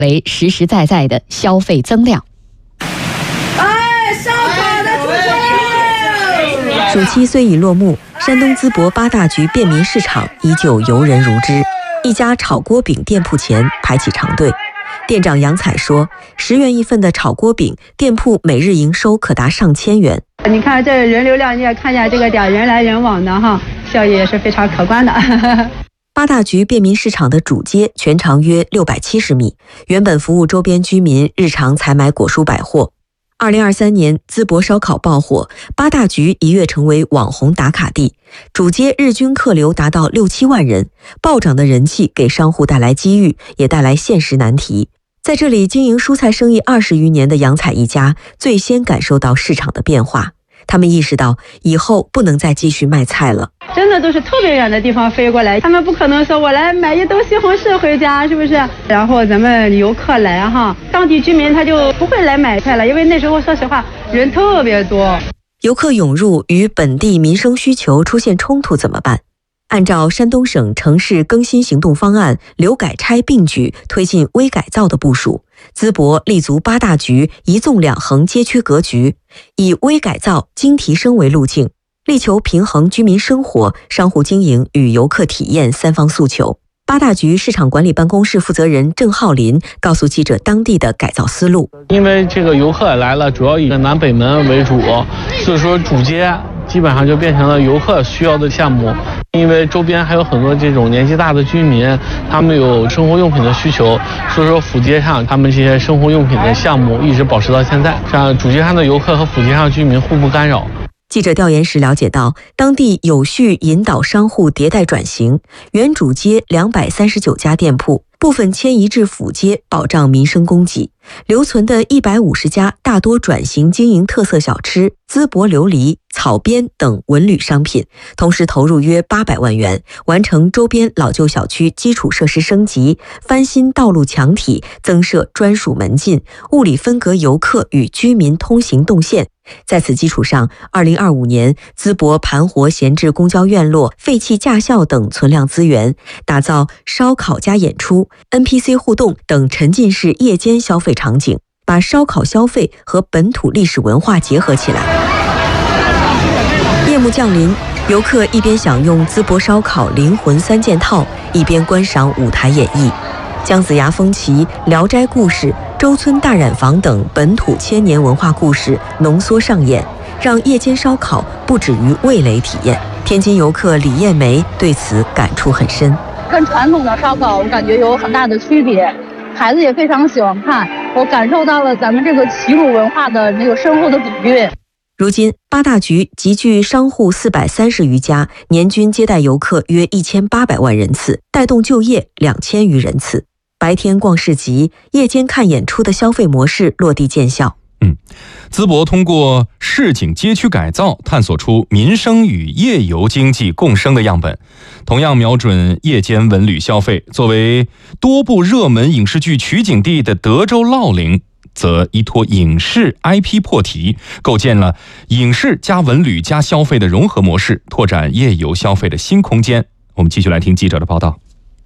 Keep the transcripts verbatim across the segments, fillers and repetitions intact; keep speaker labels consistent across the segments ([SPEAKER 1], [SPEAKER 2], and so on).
[SPEAKER 1] 为实实在在的消费增量。
[SPEAKER 2] 哎，烧烤的出现！
[SPEAKER 3] 暑期虽已落幕，山东淄博八大局便民市场依旧游人如织。一家炒锅饼店铺前排起长队，店长杨彩说，十元一份的炒锅饼，店铺每日营收可达上千元。
[SPEAKER 4] 你看这人流量，你也看见这个点人来人往的哈，效益也是非常可观的。
[SPEAKER 3] 八大局便民市场的主街全长约六百七十米，原本服务周边居民日常采买果蔬百货。二零二三年，淄博烧烤爆火，八大局一跃成为网红打卡地，主街日均客流达到六七万人，暴涨的人气给商户带来机遇，也带来现实难题。在这里经营蔬菜生意二十余年的杨彩一家，最先感受到市场的变化。他们意识到以后不能再继续卖菜了，
[SPEAKER 4] 真的都是特别远的地方飞过来，他们不可能说我来买一兜西红柿回家，是不是？然后咱们游客来哈，当地居民他就不会来买菜了，因为那时候说实话人特别多。
[SPEAKER 3] 游客涌入与本地民生需求出现冲突怎么办？按照山东省城市更新行动方案，留改拆并举推进微改造的部署，淄博立足八大局一纵两横街区格局，以微改造、精提升为路径，力求平衡居民生活、商户经营与游客体验三方诉求。八大局市场管理办公室负责人郑浩林告诉记者当地的改造思路。
[SPEAKER 5] 因为这个游客来了，主要以南北门为主，所以说主街基本上就变成了游客需要的项目。因为周边还有很多这种年纪大的居民，他们有生活用品的需求，所以说辅街上他们这些生活用品的项目一直保持到现在，让主街上的游客和辅街上居民互不干扰。
[SPEAKER 3] 记者调研时了解到，当地有序引导商户迭代转型，原主街两百三十九家店铺部分迁移至辅街，保障民生供给。留存的一百五十家大多转型经营特色小吃、淄博琉璃、草编等文旅商品，同时投入约八百万元，完成周边老旧小区基础设施升级，翻新道路墙体，增设专属门禁，物理分隔游客与居民通行动线。在此基础上，二零二五年淄博盘活闲置公交院落、废弃驾校等存量资源，打造烧烤加演出、N P C 互动等沉浸式夜间消费场景，把烧烤消费和本土历史文化结合起来。夜幕降临，游客一边享用淄博烧烤灵魂三件套，一边观赏舞台演绎。姜子牙风旗、聊斋故事、周村大染坊等本土千年文化故事浓缩上演，让夜间烧烤不止于味蕾体验。天津游客李艳梅对此感触很深，
[SPEAKER 6] 跟传统的烧烤我感觉有很大的区别，孩子也非常喜欢看，我感受到了咱们这个齐鲁文化的那个深厚的底蕴。
[SPEAKER 3] 如今八大局集聚商户四百三十余家，年均接待游客约一千八百万人次，带动就业两千余人次。白天逛市集，夜间看演出的消费模式落地见效。
[SPEAKER 7] 嗯，淄博通过市井街区改造，探索出民生与夜游经济共生的样本。同样瞄准夜间文旅消费，作为多部热门影视剧取景地的德州烙陵，则依托影视 I P 破题，构建了影视加文旅加消费的融合模式，拓展夜游消费的新空间。我们继续来听记者的报道。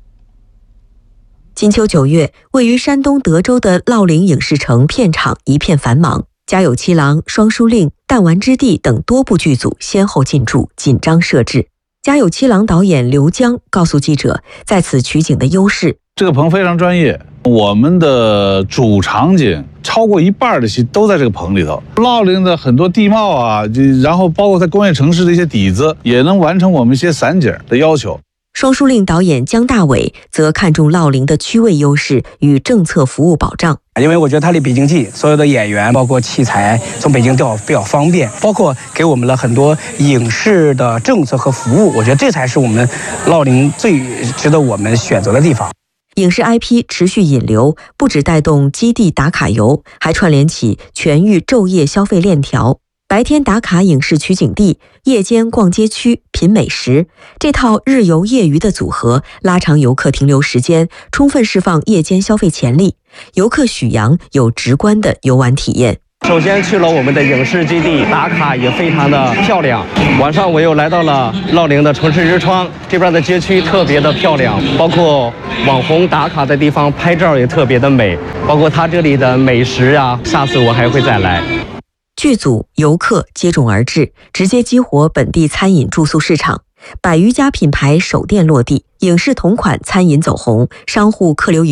[SPEAKER 3] 金秋九月，位于山东德州的烙陵影视城片场一片繁忙，家有七郎、双书令、弹丸之地等多部剧组先后进驻，紧张设置。家有七郎导演刘江告诉记者，在此取景的优势，
[SPEAKER 8] 这个棚非常专业，我们的主场景超过一半的戏都在这个棚里头。烙陵的很多地貌啊，然后包括在工业城市的一些底子，也能完成我们一些散景的要求。
[SPEAKER 3] 双书令导演姜大伟则看重烙陵的区位优势与政策服务保障，
[SPEAKER 9] 因为我觉得它离北京近，所有的演员包括器材从北京调比较方便，包括给我们了很多影视的政策和服务，我觉得这才是我们烙陵最值得我们选择的地方。
[SPEAKER 3] 影视 I P 持续引流，不只带动基地打卡游，还串联起全域昼夜消费链条。白天打卡影视取景地，夜间逛街区品美食，这套日游夜娱的组合拉长游客停留时间，充分释放夜间消费潜力。游客许阳有直观的游玩体验。
[SPEAKER 10] 首先去了我们的影视基地打卡，也非常的漂亮。晚上我又来到了乐陵的城市之窗，这边的街区特别的漂亮，包括网红打卡的地方拍照也特别的美，包括它这里的美食啊，下次我还会再来。
[SPEAKER 3] 剧组、游客接踵而至，直接激活本地餐饮住宿市场。百余家品牌首店落地，影视同款餐饮走红，商户客流